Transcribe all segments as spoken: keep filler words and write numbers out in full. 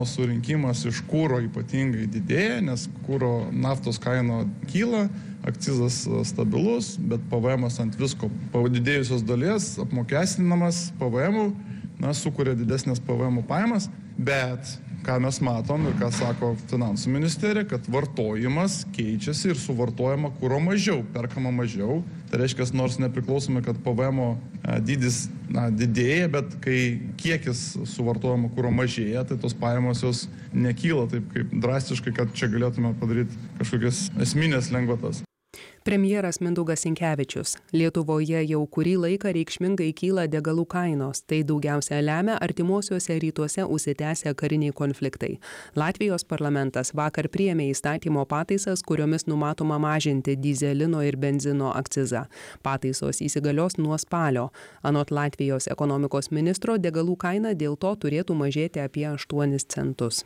Surinkimas iš kūro ypatingai didėja, nes kūro naftos kaino kyla, akcizas stabilus, bet P V Emas ant visko padidėjusios dalies apmokestinamas P V Emu, na, sukuria didesnės P V Emo pajamas, bet ką mes matom ir ką sako finansų ministerija, kad vartojimas keičiasi ir suvartojama kūro mažiau, perkama mažiau. Tai reiškia, nors nepriklausomai, kad P V Emo dydis na, didėja, bet kai kiekis suvartojama kūro mažėja, tai tos pajamos jos nekyla taip kaip drastiškai, kad čia galėtume padaryti kažkokias esminės lengvatas. Premjeras Mindaugas Sinkevičius. Lietuvoje jau kurį laiką reikšmingai kyla degalų kainos. Tai daugiausia lemia artimuosiuose rytuose užsitęsę kariniai konfliktai. Latvijos parlamentas vakar priėmė įstatymo pataisas, kuriomis numatoma mažinti dyzelino ir benzino akcizą. Pataisos įsigalios nuo spalio. Anot Latvijos ekonomikos ministro, degalų kaina dėl to turėtų mažėti apie aštuonis centus.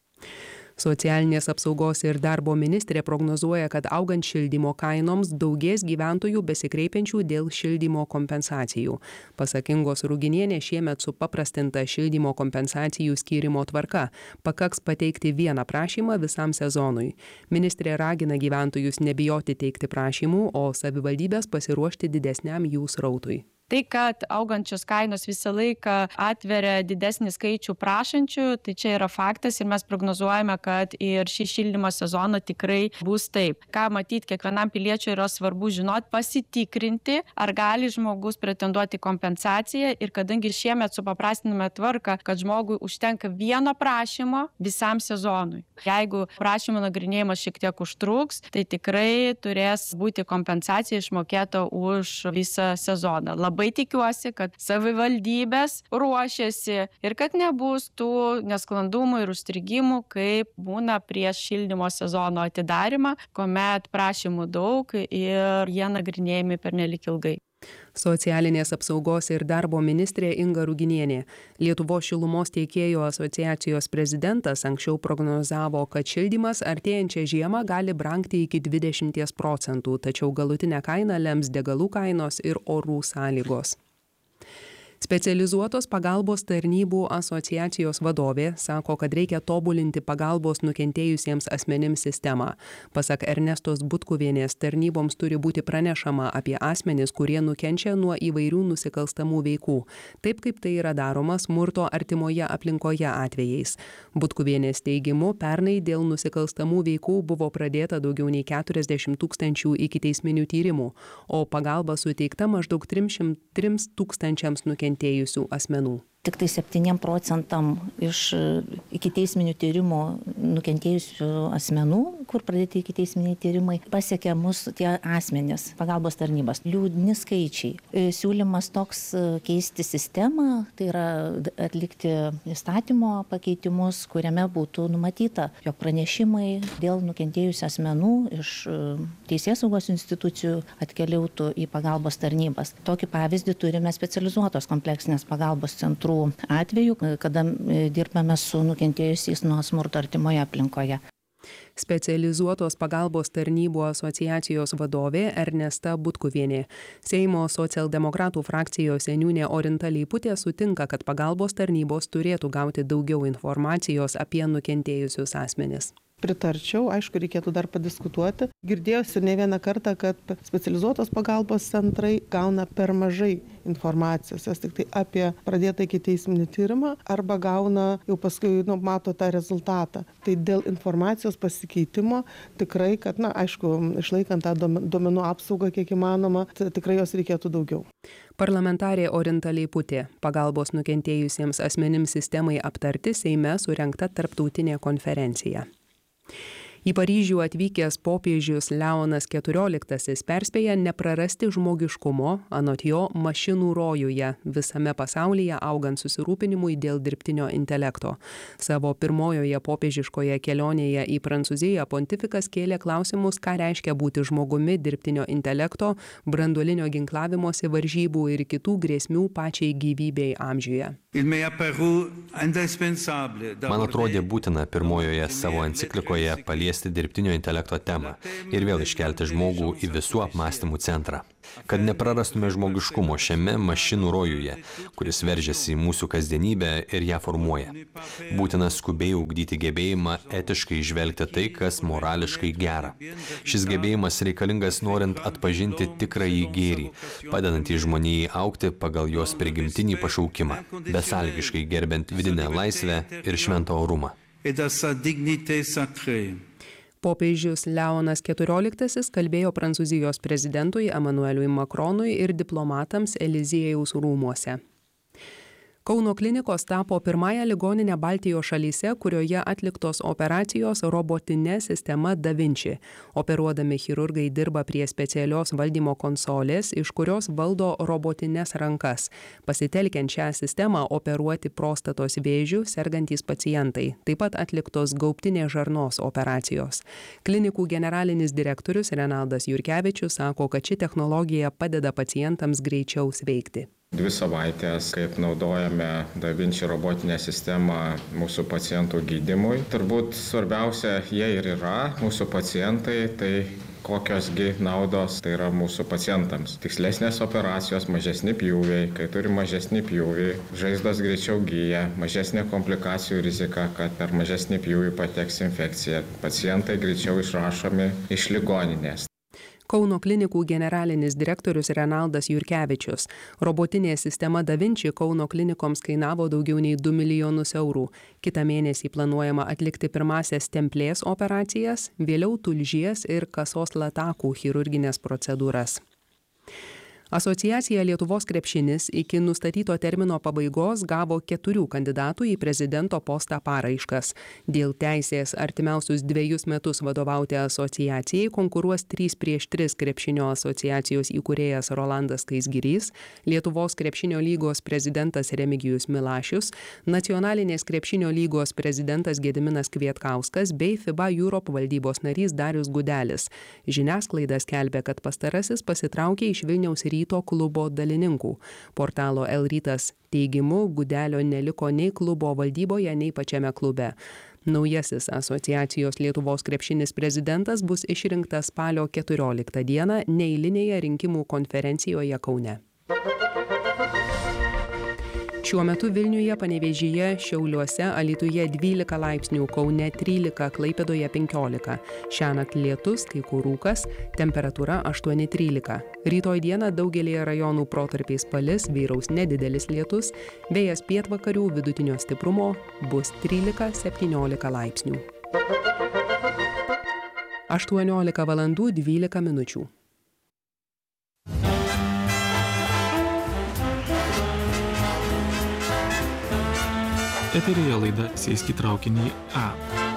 Socialinės apsaugos ir darbo ministrė prognozuoja, kad augant šildymo kainoms daugės gyventojų besikreipiančių dėl šildymo kompensacijų. Pasak Ingos Ruginienė, šiemet supaprastinta šildymo kompensacijų skyrimo tvarka. Pakaks pateikti vieną prašymą visam sezonui. Ministrė ragina gyventojus nebijoti teikti prašymų, o savivaldybės pasiruošti didesniam jų srautui. Tai, kad augančios kainos visą laiką atveria didesnį skaičių prašančių, tai čia yra faktas ir mes prognozuojame, kad ir šį šildymo sezoną tikrai bus taip. Ką matyti, kiekvienam piliečiui yra svarbu žinoti, pasitikrinti, ar gali žmogus pretenduoti kompensaciją ir kadangi šiemet supaprastiname tvarką, kad žmogui užtenka vieno prašymo visam sezonui. Jeigu prašymo nagrinėjimas šiek tiek užtruks, tai tikrai turės būti kompensacija išmokėta už visą sezoną. Labai tikiuosi, kad savivaldybės ruošiasi ir kad nebus tų nesklandumų ir užstrigimų, kaip būna prieš šildymo sezono atidarimą, kuomet prašymų daug ir jie nagrinėjami pernelik ilgai. Socialinės apsaugos ir darbo ministrė Inga Ruginienė. Lietuvos šilumos teikėjų asociacijos prezidentas anksčiau prognozavo, kad šildymas artėjančią žiemą gali brangti iki dvidešimt procentų, tačiau galutinę kainą lems degalų kainos ir orų sąlygos. Specializuotos pagalbos tarnybų asociacijos vadovė sako, kad reikia tobulinti pagalbos nukentėjusiems asmenims sistemą. Pasak Ernestos Butkuvienės, tarnyboms turi būti pranešama apie asmenis, kurie nukenčia nuo įvairių nusikalstamų veikų, taip kaip tai yra daroma smurto artimoje aplinkoje atvejais. Butkuvienės teigimu, pernai dėl nusikalstamų veikų buvo pradėta daugiau nei keturiasdešimt tūkstančių ikiteisminių tyrimų, o pagalba suteikta maždaug trims tūkstančiams nukentėjusių nukentėjusių asmenų. Tik tai septyniem procentam iš ikiteisminių tyrimų nukentėjusių asmenų, kur pradėti ikiteisminiai tyrimai, pasiekia mus tie asmenys, pagalbos tarnybas. Liūdni skaičiai. Siūlymas toks keisti sistemą, tai yra atlikti įstatymo pakeitimus, kuriame būtų numatyta, jog pranešimai dėl nukentėjusių asmenų iš teisėsaugos institucijų atkeliautų į pagalbos tarnybas. Tokį pavyzdį turime specializuotos kompleksinės pagalbos centrų atveju, kada dirbame su nukentėjusiais nuo smurto artimoje aplinkoje. Specializuotos pagalbos tarnybų asociacijos vadovė Ernesta Butkuvienė. Seimo socialdemokratų frakcijos seniūnė Orinta Leiputė sutinka, kad pagalbos tarnybos turėtų gauti daugiau informacijos apie nukentėjusius asmenis. Pritarčiau, aišku, reikėtų dar padiskutuoti. Girdėjusi ne vieną kartą, kad specializuotos pagalbos centrai gauna per mažai informacijos, jos tik tai apie pradėtą ikiteisminį tyrimą arba gauna jau paskui nu, mato tą rezultatą. Tai dėl informacijos pasikeitimo tikrai, kad, na, aišku, išlaikant tą duomenų apsaugą kiek įmanoma, tikrai jos reikėtų daugiau. Parlamentarė Orinta Leiputė. Pagalbos nukentėjusiems asmenims sistemai aptarti Seime surengta tarptautinė konferencija. Į Paryžių atvykęs popiežius Leonas keturioliktasis perspėja neprarasti žmogiškumo, anot jo mašinų rojuje visame pasaulyje augant susirūpinimui dėl dirbtinio intelekto. Savo pirmojoje popiežiškoje kelionėje į Prancūziją pontifikas kėlė klausimus, ką reiškia būti žmogumi dirbtinio intelekto, branduolinio ginklavimosi varžybų ir kitų grėsmių pačiai gyvybei amžiuje. Man atrodė būtina pirmojoje savo enciklikoje paliesti dirbtinio intelekto temą ir vėl iškelti žmogų į visų apmąstymų centrą. Kad neprarastume žmogiškumo šiame mašinų rojuje, kuris veržiasi į mūsų kasdienybę ir ją formuoja. Būtina skubiai ugdyti gebėjimą etiškai žvelgti tai, kas morališkai gera. Šis gebėjimas reikalingas norint atpažinti tikrąjį gėrį, padedantį žmonijai augti pagal jos prigimtinį pašaukimą, besąlygiškai gerbent vidinę laisvę ir šventą orumą. Popiežius Leonas keturioliktasis kalbėjo Prancūzijos prezidentui Emanueliui Makronui ir diplomatams Eliziejaus rūmuose. Kauno klinikos tapo pirmąją ligoninę Baltijos šalyse, kurioje atliktos operacijos robotine sistema Da Vinci. Operuodami chirurgai dirba prie specialios valdymo konsolės, iš kurios valdo robotines rankas. Pasitelkiant šią sistemą operuoti prostatos vėžių sergantys pacientai. Taip pat atliktos gaubtinės žarnos operacijos. Klinikų generalinis direktorius Renaldas Jurkevičius sako, kad ši technologija padeda pacientams greičiau sveikti. Dvi savaitės, kaip naudojame Da Vinci robotinę sistemą mūsų pacientų gydymui. Turbūt svarbiausia jie ir yra, mūsų pacientai, tai kokiosgi naudos tai yra mūsų pacientams. Tikslesnės operacijos, mažesni pjūviai, kai turi mažesnį pjūvį, žaizdos greičiau gyja, mažesnė komplikacijų rizika, kad per mažesnį pjūvį pateks infekcija. Pacientai greičiau išrašomi iš ligoninės. Kauno klinikų generalinis direktorius Renaldas Jurkevičius. Robotinė sistema Da Vinci Kauno klinikoms kainavo daugiau nei du milijonus eurų. Kitą mėnesį planuojama atlikti pirmąsias stemplės operacijas, vėliau tulžies ir kasos latakų chirurginės procedūras. Asociacija Lietuvos krepšinis iki nustatyto termino pabaigos gavo keturių kandidatų į prezidento postą paraiškas. Dėl teisės artimiausius dviejus metus vadovauti asociacijai konkuruos trys prieš tris krepšinio asociacijos įkūrėjas Rolandas Skaisgirys, Lietuvos krepšinio lygos prezidentas Remigijus Milašius, Nacionalinės krepšinio lygos prezidentas Gediminas Kvietkauskas bei FIBA Europe valdybos narys Darius Gudelis. Žiniasklaida skelbia, kad pastarasis pasitraukė iš Vilniaus Ryto klubo dalininkų. Portalo El Rytas teigimu, Gudelio neliko nei klubo valdyboje, nei pačiame klube. Naujasis asociacijos Lietuvos krepšinis prezidentas bus išrinktas spalio keturioliktą dieną neeilinėje rinkimų konferencijoje Kaune. Šiuo metu Vilniuje, Panevėžyje, Šiauliuose, Alytuje dvylika laipsnių, Kaune trylika, Klaipėdoje penkiolika. Šiąnakt lietus, kai kur rūkas, temperatūra aštuoni trylika. Rytoj dieną daugelyje rajonų protarpiais palis, vyraus nedidelis lietus, vėjas pietvakarių vidutinio stiprumo, bus trylika septyniolika laipsnių. aštuoniolika valandų dvylika minučių. Eteryje laida Sėsk į traukinį A.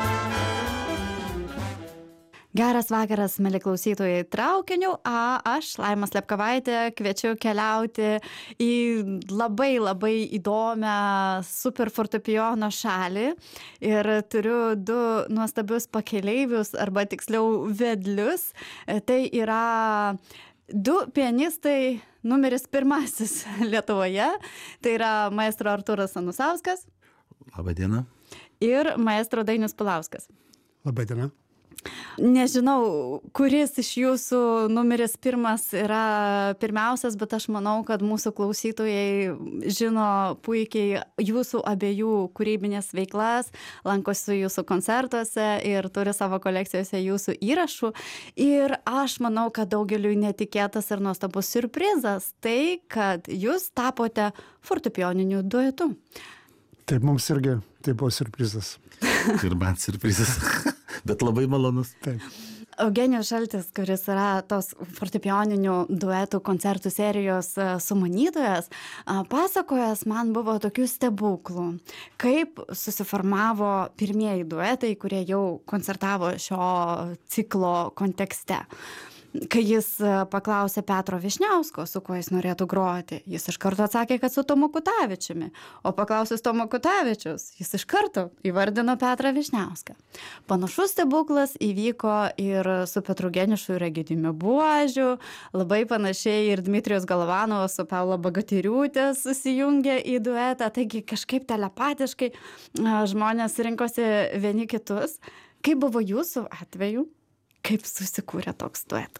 Geras vakaras, mėly klausytojai, traukiniu A. Aš, Laima Slepkavaitė, kviečiu keliauti į labai labai įdomią super fortepijono šalį. Ir turiu du nuostabius pakeleivius, arba tiksliau vedlius. Tai yra du pianistai numeris pirmasis Lietuvoje. Tai yra maestro Artūras Anusauskas. Labą dieną. Ir maestro Dainius Pulauskas. Labą dieną. Nežinau, kuris iš jūsų numeris pirmas yra pirmiausias, bet aš manau, kad mūsų klausytojai žino puikiai jūsų abiejų kūrybinės veiklas, lankosi jūsų koncertuose ir turi savo kolekcijose jūsų įrašų. Ir aš manau, kad daugeliui netikėtas ir nuostabus siurprizas tai, kad jūs tapote fortepijoniniu duetu. Taip, mums irgi tai buvo siurprizas. Ir man siurprizas, bet labai malonus. Taip. Eugenijus Šaltis, kuris yra tos fortepijoninių duetų koncertų serijos sumanytojas, pasakojas man buvo tokių stebuklų, kaip susiformavo pirmieji duetai, kurie jau koncertavo šio ciklo kontekste. Kai jis paklausė Petro Vyšniausko, su kuo jis norėtų groti, jis iš karto atsakė, kad su Tomu Kutavičiumi. O paklausęs Tomo Kutavičius, jis iš karto įvardino Petrą Vyšniauską. Panašus stebuklas įvyko ir su Petru Geniušu ir Egidijumi Buožiu. Labai panašiai ir Dmitrijus Galvanovas su Paula Bagatiriūtė susijungė į duetą. Taigi kažkaip telepatiškai žmonės rinkosi vieni kitus. Kaip buvo jūsų atveju? Kaip susikūrė toks duetas?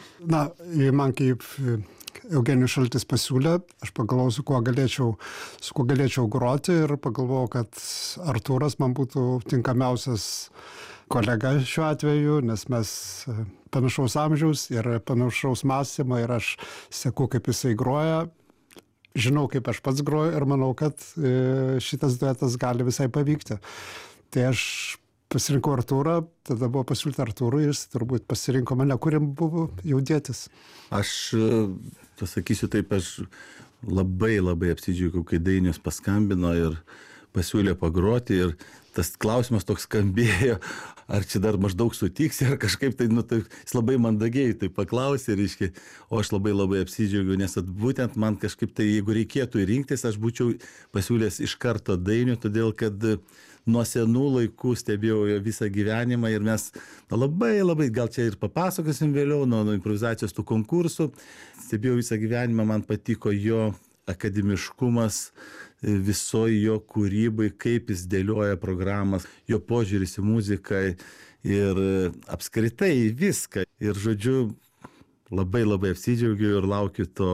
Na, man kaip Eugenijus Šaltis pasiūlė, aš pagalvojau, su kuo galėčiau, su kuo galėčiau groti ir pagalvojau, kad Artūras man būtų tinkamiausias kolega šiuo atveju, nes mes panašaus amžiaus ir panašaus mąstymo ir aš seku, kaip jisai groja, žinau, kaip aš pats groju ir manau, kad šitas duetas gali visai pavykti. Tai aš pasirinkau Artūrą, tada buvo pasiūlyti Artūrui, jis turbūt pasirinko mane, kuriam buvo jau dėtis. Aš pasakysiu taip, aš labai labai apsidžiaugiau, kai Dainius paskambino ir pasiūlė pagroti ir tas klausimas toks skambėjo, ar čia dar maždaug sutiksi, ar kažkaip tai, nu, tai jis labai mandagiai tai paklausė, reiškia, o aš labai labai apsidžiaugiau, nes būtent man kažkaip tai, jeigu reikėtų rinktis, aš būčiau pasiūlęs iš karto Dainių, todėl kad nuo senų laikų stebėjau jo visą gyvenimą ir mes na, labai labai, gal čia ir papasakosim vėliau, nuo, nuo improvizacijos tų konkursų, stebėjau visą gyvenimą, man patiko jo akademiškumas, visoji jo kūrybai, kaip jis dėlioja programas, jo požiūris į muziką ir apskritai į viską. Ir žodžiu, labai labai apsidžiaugiu ir laukiu to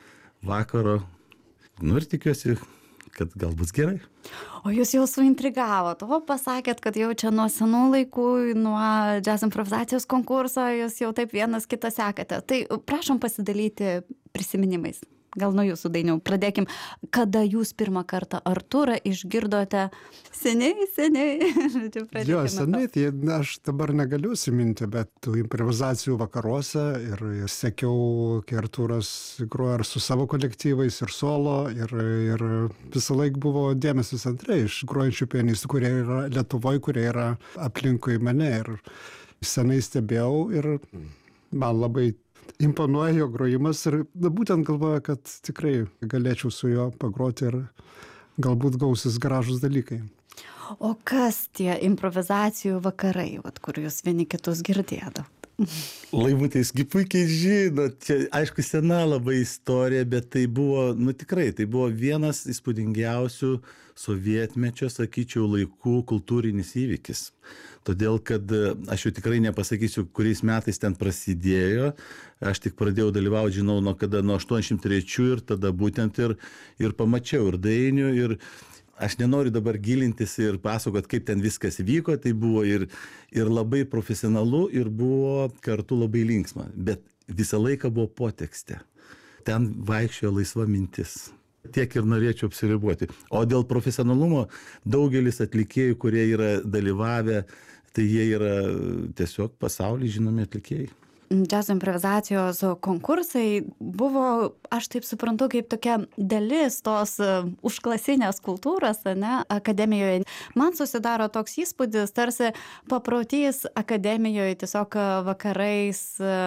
vakaro. Nu ir tikiuosi, kad gal bus gerai. O jūs jau suintrigavot, o pasakėt, kad jau čia nuo senų laikų, nuo džiaz improvizacijos konkurso, jūs jau taip vienas kitą sekate. Tai prašom pasidalyti prisiminimais. Gal nuo jūsų, Dainiau, pradėkim. Kada jūs pirmą kartą Artūrą išgirdote seniai, seniai? Jo, seniai, tai aš dabar negaliu siminti, bet tų improvizacijų vakaruose ir sekiau, kai Artūras groja ir su savo kolektyvais, ir solo, ir, ir visą laiką buvo dėmesio centre iš grojančių pianistų, kurie yra Lietuvoje, kurie yra aplinkui mane. Ir senai stebėjau ir man labai imponuoja jo grojimas ir būtent galvoju, kad tikrai galėčiau su juo pagroti ir galbūt gausis gražus dalykai. O kas tie improvizacijų vakarai, vat, kur jūs vieni kitus girdėdavot? Laimutis, gi puikiai žino, čia aišku sena labai istorija, bet tai buvo, nu tikrai, tai buvo vienas įspūdingiausių sovietmečio, sakyčiau, laikų kultūrinis įvykis. Todėl, kad aš jau tikrai nepasakysiu, kuriais metais ten prasidėjo, aš tik pradėjau dalyvauti, žinau, nuo kada, nuo aštuoniasdešimt trečių ir tada būtent ir, ir pamačiau ir Dainių, ir aš nenoriu dabar gilintis ir pasakot, kaip ten viskas vyko, tai buvo ir, ir labai profesionalu, ir buvo kartu labai linksma, bet visą laiką buvo potekstė. Ten vaikščiojo laisva mintis. Tiek ir norėčiau apsiriboti. O dėl profesionalumo daugelis atlikėjų, kurie yra dalyvavę, tai jie yra tiesiog pasaulyje žinomi atlikėjai. Džiazo improvizacijos konkursai buvo, aš taip suprantu, kaip tokia dalis tos užklasinės kultūros, ne, akademijoje. Man susidaro toks įspūdis, tarsi paprotys akademijoje tiesiog vakarais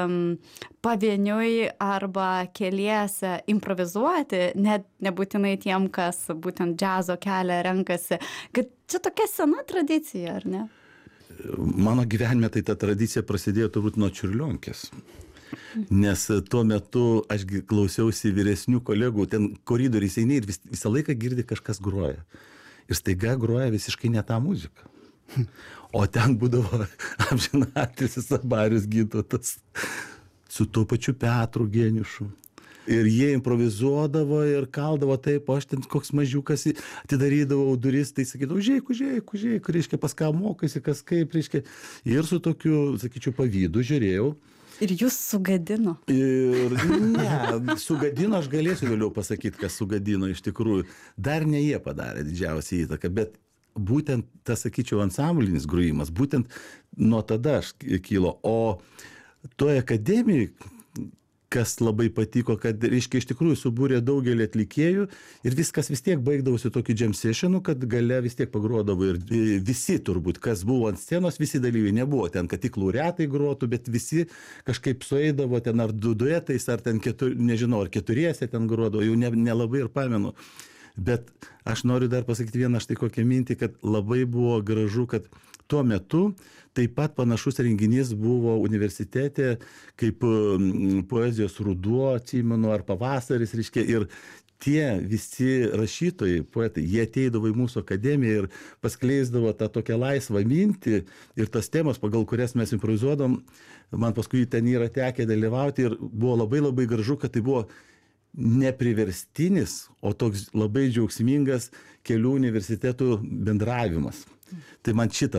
pavieniui arba keliese improvizuoti, net nebūtinai tiem, kas būtent džiazo kelią renkasi. Kad čia tokia sena tradicija, ar ne? Mano gyvenime tai ta tradicija prasidėjo turbūt nuo Čiurlionkės. Nes tuo metu aš klausiausi vyresnių kolegų, ten koridoriais eini ir vis, visą laiką girdi kažkas groja. Ir staiga groja visiškai ne tą muziką. O ten būdavo amžinatilsis Abarius Gintautas su tuo pačiu Petru Geniušu. Ir jie improvizuodavo ir kaldavo taip, o aš ten koks mažiukas atidarydavau duris, tai sakydavau, užeik, užeik, užeik, reiškia, pas ką mokaisi, kas kaip, reiškia. Ir su tokiu, sakyčiau, pavydu žiūrėjau. Ir jūs sugadino? Ir ne, sugadino, aš galėsiu vėliau pasakyti, kas sugadino iš tikrųjų. Dar ne jie padarė didžiausią įtaką, bet būtent tas, sakyčiau, ansamblinis grojimas, būtent nuo tada aš kilo. O toje akademijoje, kas labai patiko, kad, reiškia, iš tikrųjų subūrė daugelį atlikėjų ir viskas vis tiek baigdavosi tokiu jam sessionu, kad gale vis tiek pagrodavo ir visi turbūt, kas buvo ant scenos, visi dalyviai nebuvo ten, kad tik laureatai grotų, bet visi kažkaip sueidavo ten ar du duetais, ar ten keturi, nežinau, ar keturiese ten grodavo, jau nelabai ne ir pamenu. Bet aš noriu dar pasakyti vieną štai kokią mintį, kad labai buvo gražu, kad tuo metu taip pat panašus renginys buvo universitete, kaip poezijos ruduo, atsimenu, ar pavasaris, reiškia, ir tie visi rašytojai, poetai, jie ateidavo į mūsų akademiją ir paskleisdavo tą tokią laisvą mintį ir tas temas, pagal kurias mes improvizuodom, man paskui ten yra tekę dalyvauti ir buvo labai labai gražu, kad tai buvo nepriverstinis, o toks labai džiaugsmingas kelių universitetų bendravimas. Tai man šitą